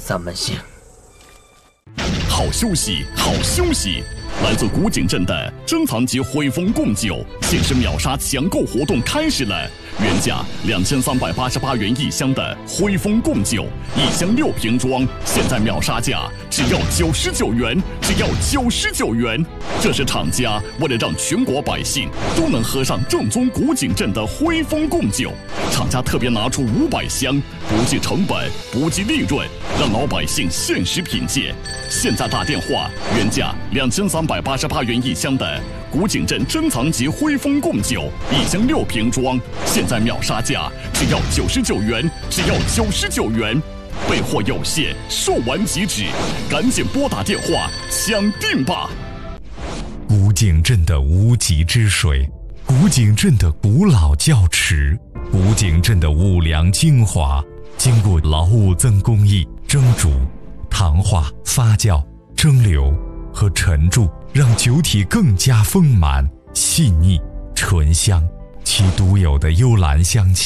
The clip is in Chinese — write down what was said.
咱们行。 好休息，好休息！来自古井镇的珍藏级汇丰贡酒限时秒杀抢购活动开始了，原价2388元一箱的汇丰贡酒，1箱6瓶装，现在秒杀价只要99元，只要99元。这是厂家为了让全国百姓都能喝上正宗古井镇的汇丰贡酒，厂家特别拿出500箱，不计成本，不计利润，让老百姓限时品鉴。现在打电话，原价2388元一箱的古井镇珍藏级汇丰贡酒，1箱6瓶装，现在秒杀价只要99元，只要99元。备货有限，售完即止，赶紧拨打电话抢订吧！ 古井镇的无极之水，古井镇的古老窖池，古井镇的五粮精华，经过劳务增工艺蒸煮、糖化、发酵、蒸馏和沉铸，让酒体更加丰满、细腻、醇香，其独有的幽兰香气